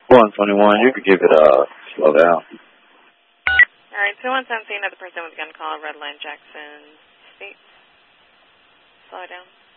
121, you could give it a slow down. All right, 2117, another person with a gun call, Red Line, Jackson State. Slow down.